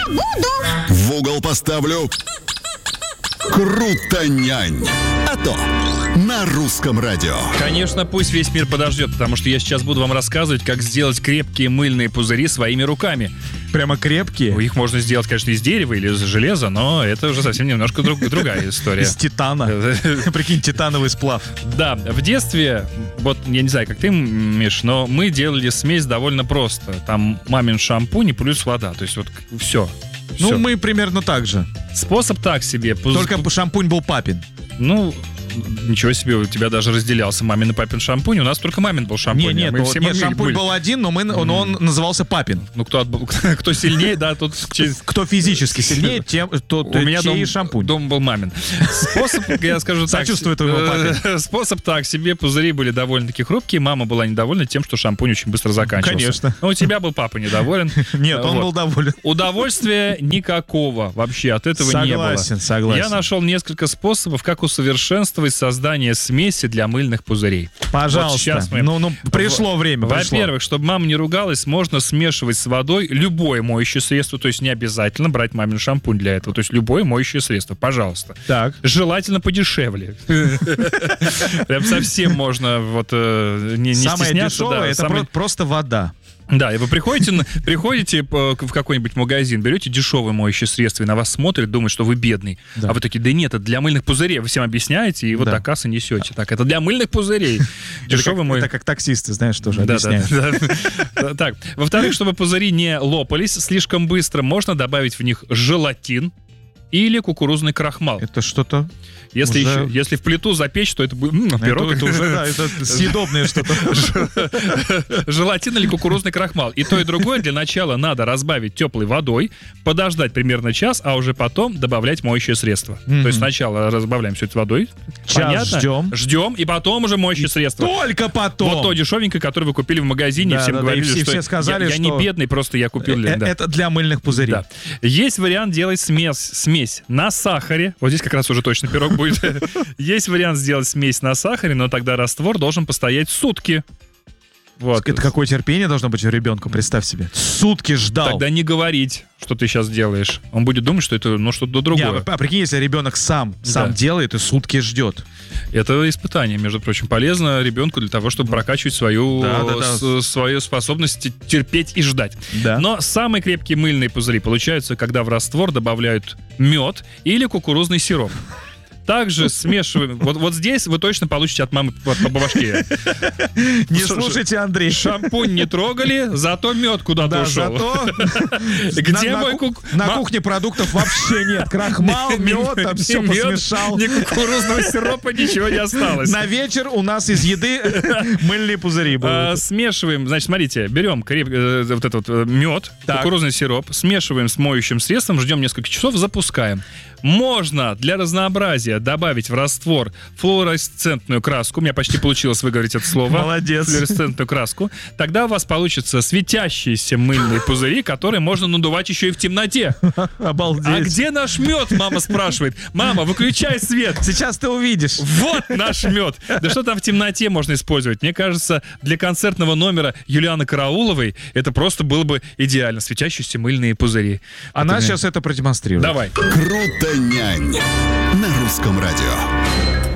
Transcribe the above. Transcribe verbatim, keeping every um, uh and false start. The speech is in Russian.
буду. В угол поставлю. Крутонянь. А то на русском радио. Конечно, пусть весь мир подождет, потому что я сейчас буду вам рассказывать, как сделать крепкие мыльные пузыри своими руками. Прямо крепкие? Ну, их можно сделать, конечно, из дерева или из железа, но это уже совсем немножко друг, другая история. Из титана. Прикинь, титановый сплав. Да, в детстве, вот я не знаю, как ты, Миш, но мы делали смесь довольно просто. Там мамин шампунь и плюс вода. То есть вот все. Ну, Все. мы примерно так же. Способ так себе. Только шампунь был папин. Ну, ничего себе, у тебя даже разделялся мамин и папин шампунь. У нас только мамин был шампунь. Нет, нет, мы ну, все нет были, шампунь были. был один, но, мы, но он назывался папин. Ну, кто, кто сильнее, да, тот... Кто физически сильнее, тем, тот У меня чей дом, шампунь. Дом был мамин. Способ, я скажу так... Сочувствую твоему папе. Способ так себе, пузыри были довольно-таки хрупкие. Мама была недовольна тем, что шампунь очень быстро заканчивался. Конечно. Но у тебя был папа недоволен. Нет, он Вот. был доволен. Удовольствия никакого вообще от этого не было. Согласен, согласен. Я нашел несколько способов, как усовершенствовать создание смеси для мыльных пузырей. Пожалуйста. Вот сейчас мы... Ну, ну, пришло время. пришло. Во-первых, чтобы мама не ругалась, можно смешивать с водой любое моющее средство, то есть не обязательно брать мамин шампунь для этого, то есть любое моющее средство, пожалуйста. Так. Желательно подешевле. Прям совсем можно вот э, не, не Самое стесняться. дешевое, да, это самое- про- просто вода. Да, и вы приходите, на- приходите по- в какой-нибудь магазин, берете дешевое моющее средство, и на вас смотрят, думают, что вы бедный. Да. А вы такие, да нет, это для мыльных пузырей. Вы всем объясняете, и вот Да. до кассы несете. Так, это для мыльных пузырей. Это Дешевый как, мой... это как таксисты, знаешь, тоже Да, объясняют. да, да. Так, во-вторых, чтобы пузыри не лопались слишком быстро, можно добавить в них желатин или кукурузный крахмал. Это что-то... Если, уже- еще, если в плиту запечь, то это будет м, пирог. Это, это уже, да, это съедобное что-то. Желатин или кукурузный крахмал. И то, и другое для начала надо разбавить теплой водой, подождать примерно час, а уже потом добавлять моющее средство. Мгм. То есть сначала разбавляем все это водой. Час Понятно? ждем. Ждем, и потом уже моющее средство. Только потом. Вот то дешевенькое, которое вы купили в магазине, Да, всем да, да, говорили, и все- что все сказали, я, я не что- бедный, просто я купил. Э, да. Это для мыльных пузырей. Да. Есть вариант делать смесь, смесь на сахаре. Вот здесь как раз уже точно пирог будет. Есть вариант сделать смесь на сахаре, но тогда раствор должен постоять сутки. Вот. Это какое терпение должно быть у ребенка, представь себе. Сутки ждал. Тогда не говорить, что ты сейчас делаешь. Он будет думать, что это ну, что-то Не, другое. а прикинь, если ребенок сам, сам Да. делает и сутки ждет. Это испытание, между прочим, полезно ребенку для того, чтобы прокачивать свою, Да, да, да. с- свою способность терпеть и ждать. Да. Но самые крепкие мыльные пузыри получаются, когда в раствор добавляют мед или кукурузный сироп. Также смешиваем. Вот, вот здесь вы точно получите от мамы по, по башке. Не Ш- слушайте, Андрей. Шампунь не трогали, зато мед куда-то Да, ушел. зато Где на, мой на ку- кук- на ма- кухне продуктов вообще нет. Крахмал, мед, там Ни все мед, посмешал. Ни кукурузного сиропа, ничего не осталось. На вечер у нас из еды мыльные пузыри А, будут. смешиваем, значит, смотрите, берем креп- э, вот этот вот мед, Так. кукурузный сироп, смешиваем с моющим средством, ждем несколько часов, запускаем. Можно для разнообразия добавить в раствор флуоресцентную краску. У меня почти получилось выговорить это слово. Молодец. Флуоресцентную краску. Тогда у вас получатся светящиеся мыльные пузыри, которые можно надувать еще и в темноте. Обалдеть. А где наш мед, мама спрашивает. Мама, выключай свет. Сейчас ты увидишь. Вот наш мед. Да что там в темноте можно использовать? Мне кажется, для концертного номера Юлианы Карауловой это просто было бы идеально. Светящиеся мыльные пузыри. Она Это- сейчас это продемонстрирует. Давай. Крутонянь на русском радио.